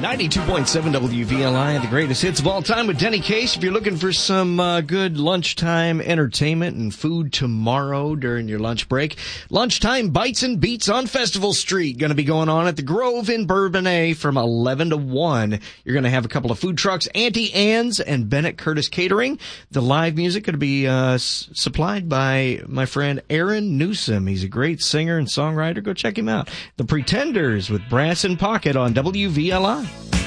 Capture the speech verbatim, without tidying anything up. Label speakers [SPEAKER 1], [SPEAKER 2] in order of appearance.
[SPEAKER 1] ninety-two point seven W V L I, the greatest hits of all time with Denny Case. If you're looking for some uh, good lunchtime entertainment and food tomorrow during your lunch break, Lunchtime Bites and Beats on Festival Street. Going to be going on at the Grove in Bourbonnais from eleven to one. You're going to have a couple of food trucks, Auntie Anne's and Bennett Curtis Catering. The live music going to be uh, s- supplied by my friend Aaron Newsom. He's a great singer and songwriter. Go check him out. The Pretenders with Brass in Pocket on W V L I.